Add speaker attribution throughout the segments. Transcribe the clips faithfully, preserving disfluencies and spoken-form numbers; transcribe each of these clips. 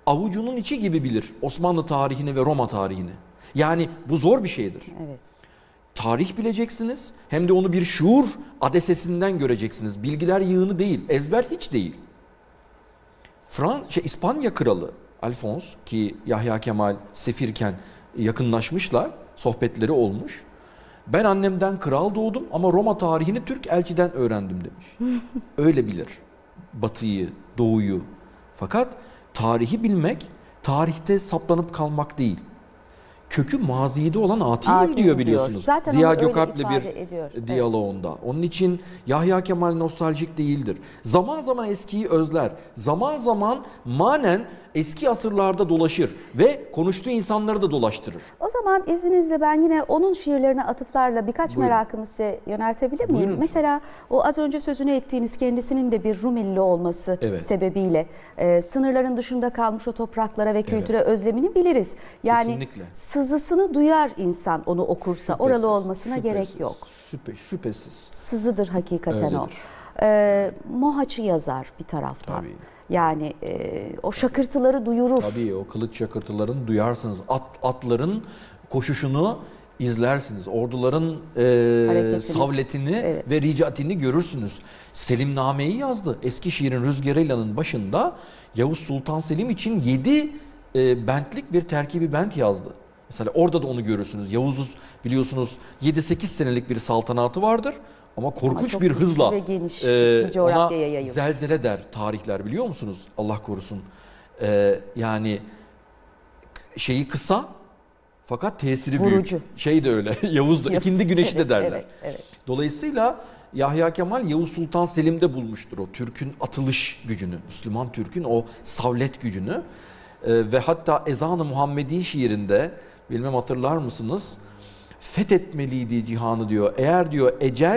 Speaker 1: avucunun içi gibi bilir Osmanlı tarihini ve Roma tarihini. Yani bu zor bir şeydir.
Speaker 2: Evet.
Speaker 1: Tarih bileceksiniz, hem de onu bir şuur adesesinden göreceksiniz. Bilgiler yığını değil, ezber hiç değil. Frans, şey, İspanya kralı Alfons, ki Yahya Kemal sefirken yakınlaşmışlar, sohbetleri olmuş. Ben annemden kral doğdum ama Roma tarihini Türk elçiden öğrendim demiş. Öyle bilir Batı'yı, Doğu'yu. Fakat tarihi bilmek, tarihte saplanıp kalmak değil. Kökü mazide olan atiyim,
Speaker 2: Atiyim
Speaker 1: diyor biliyorsunuz.
Speaker 2: diyor. Zaten
Speaker 1: Ziya
Speaker 2: onu öyle
Speaker 1: Gökalp'le
Speaker 2: ifade
Speaker 1: bir
Speaker 2: ediyor.
Speaker 1: diyaloğunda. Evet. Onun için Yahya Kemal nostaljik değildir. Zaman zaman eskiyi özler. Zaman zaman manen eski asırlarda dolaşır ve konuştuğu insanları da dolaştırır.
Speaker 2: O zaman izninizle ben yine onun şiirlerine atıflarla birkaç
Speaker 1: Buyurun.
Speaker 2: merakımı size yöneltebilir miyim?
Speaker 1: Buyurun.
Speaker 2: Mesela o az önce sözünü ettiğiniz kendisinin de bir Rumeli olması
Speaker 1: Evet.
Speaker 2: sebebiyle e, sınırların dışında kalmış o topraklara ve kültüre
Speaker 1: Evet.
Speaker 2: özlemini biliriz. Yani
Speaker 1: Kesinlikle.
Speaker 2: sızısını duyar insan onu okursa.
Speaker 1: Şüphesiz,
Speaker 2: Oralı olmasına
Speaker 1: şüphesiz,
Speaker 2: gerek yok.
Speaker 1: Şüphe, şüphesiz.
Speaker 2: Sızıdır hakikaten
Speaker 1: Öyledir.
Speaker 2: o. E, Mohaç'ı yazar bir taraftan.
Speaker 1: Tabii.
Speaker 2: Yani e, o şakırtıları duyurur.
Speaker 1: Tabii o kılıç şakırtılarını duyarsınız. At, atların koşuşunu izlersiniz. Orduların e, savletini
Speaker 2: Evet.
Speaker 1: ve ricatini görürsünüz. Selimname'yi yazdı. Eskişehir'in Rüzgarıylan'ın başında Yavuz Sultan Selim için yedi e, bentlik bir terkibi bent yazdı. Mesela orada da onu görürsünüz. Yavuz biliyorsunuz yedi sekiz senelik bir saltanatı vardır. Ama korkunç
Speaker 2: Ama
Speaker 1: bir
Speaker 2: çok
Speaker 1: hızla
Speaker 2: ve geniş
Speaker 1: e,
Speaker 2: bir
Speaker 1: ona
Speaker 2: coğrafyaya yayılır.
Speaker 1: zelzele der tarihler, biliyor musunuz? Allah korusun. E, yani şeyi kısa fakat tesiri
Speaker 2: Vurucu.
Speaker 1: büyük. Şey de öyle. Yavuz da ikindi güneşi
Speaker 2: Evet,
Speaker 1: de derler.
Speaker 2: Evet, evet.
Speaker 1: Dolayısıyla Yahya Kemal Yavuz Sultan Selim'de bulmuştur o Türk'ün atılış gücünü. Müslüman Türk'ün o savlet gücünü. E, ve hatta Ezan-ı Muhammedi şiirinde, bilmem hatırlar mısınız? Fethetmeliydi cihanı diyor. Eğer diyor ecel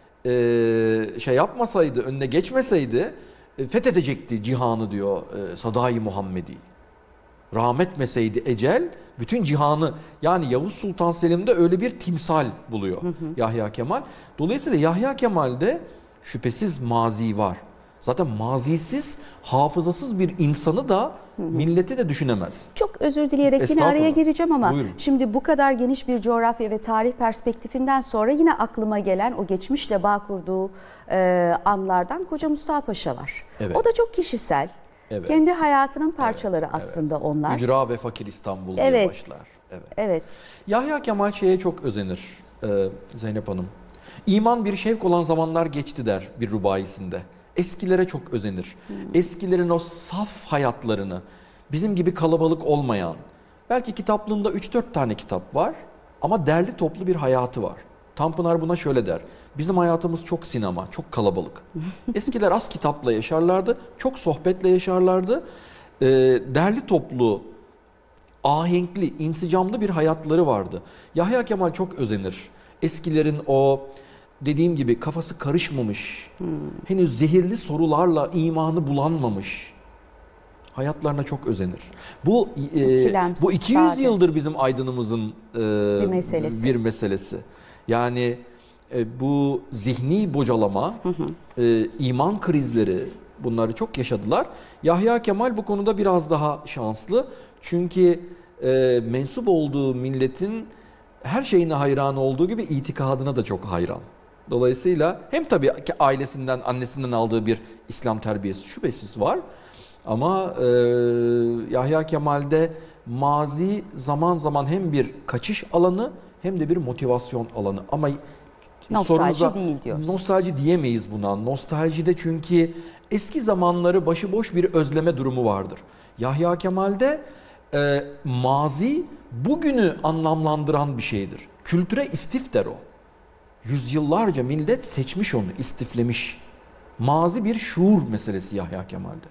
Speaker 1: e, şey yapmasaydı, önüne geçmeseydi e, fethedecekti cihanı diyor e, Sadai Muhammedi. Rahmetmeseydi ecel bütün cihanı, yani Yavuz Sultan Selim'de öyle bir timsal buluyor hı hı. Yahya Kemal. Dolayısıyla Yahya Kemal'de şüphesiz mazi var. Zaten mazisiz, hafızasız bir insanı da hı hı. milleti de düşünemez.
Speaker 2: Çok özür dileyerek yine araya gireceğim ama
Speaker 1: Buyurun.
Speaker 2: Şimdi bu kadar geniş bir coğrafya ve tarih perspektifinden sonra yine aklıma gelen o geçmişle bağ kurduğu e, anlardan Koca Mustafa Paşa var.
Speaker 1: Evet.
Speaker 2: O da çok kişisel.
Speaker 1: Evet.
Speaker 2: Kendi hayatının parçaları
Speaker 1: evet,
Speaker 2: aslında
Speaker 1: evet.
Speaker 2: onlar.
Speaker 1: Hücra ve Fakir İstanbul
Speaker 2: evet.
Speaker 1: diye başlar. Evet.
Speaker 2: Evet.
Speaker 1: Yahya Kemal şeye çok özenir e, Zeynep Hanım. İman bir şevk olan zamanlar geçti der bir rubayisinde. Eskilere çok özenir. Hmm. Eskilerin o saf hayatlarını, bizim gibi kalabalık olmayan, belki kitaplığında üç dört tane kitap var ama derli toplu bir hayatı var. Tanpınar buna şöyle der: bizim hayatımız çok sinema, çok kalabalık. Eskiler az kitapla yaşarlardı, çok sohbetle yaşarlardı. E, derli toplu, ahenkli, insicamlı bir hayatları vardı. Yahya Kemal çok özenir. Eskilerin o, dediğim gibi, kafası karışmamış, hmm. henüz zehirli sorularla imanı bulanmamış hayatlarına çok özenir. Bu e, bu iki yüz sade. Yıldır bizim aydınımızın e,
Speaker 2: bir meselesi.
Speaker 1: Bir meselesi. Yani e, bu zihni bocalama, hı hı. E, iman krizleri, bunları çok yaşadılar. Yahya Kemal bu konuda biraz daha şanslı. Çünkü e, mensup olduğu milletin her şeyine hayran olduğu gibi itikadına da çok hayran. Dolayısıyla hem tabii ailesinden, annesinden aldığı bir İslam terbiyesi şüphesiz var. Ama e, Yahya Kemal'de mazi zaman zaman hem bir kaçış alanı hem de bir motivasyon alanı. Ama
Speaker 2: nostalji değil diyorsun.
Speaker 1: Nostalji diyemeyiz buna. Nostaljide çünkü eski zamanları başıboş bir özleme durumu vardır. Yahya Kemal'de e, mazi bugünü anlamlandıran bir şeydir. Kültüre istif der o. Yüzyıllarca millet seçmiş onu, istiflemiş. Mazi bir şuur meselesi Yahya Kemal'de.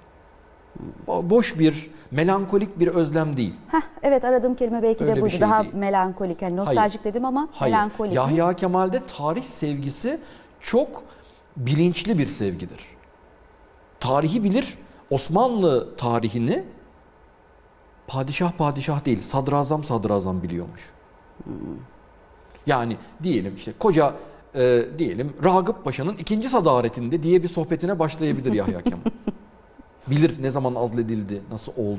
Speaker 1: Boş bir, melankolik bir özlem değil.
Speaker 2: Heh, evet, aradığım kelime belki
Speaker 1: Öyle
Speaker 2: de buydu.
Speaker 1: Şey
Speaker 2: Daha
Speaker 1: değil.
Speaker 2: melankolik. Yani nostaljik Hayır. dedim ama
Speaker 1: Hayır.
Speaker 2: melankolik.
Speaker 1: Yahya Kemal'de tarih sevgisi çok bilinçli bir sevgidir. Tarihi bilir, Osmanlı tarihini padişah padişah değil, sadrazam sadrazam biliyormuş. Hmm. Yani diyelim işte koca e, diyelim Ragıp Paşa'nın ikinci sadaretinde diye bir sohbetine başlayabilir Yahya Kemal. Bilir ne zaman azledildi, nasıl oldu.